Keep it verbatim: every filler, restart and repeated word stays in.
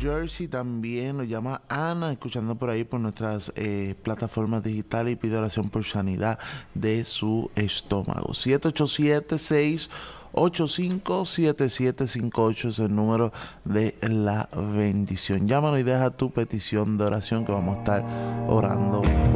Jersey también nos llama Ana, escuchando por ahí por nuestras eh, plataformas digitales y pide oración por sanidad de su estómago. siete ocho siete, seis ocho cinco, siete siete cinco ocho es el número de la bendición. Llámanos y deja tu petición de oración que vamos a estar orando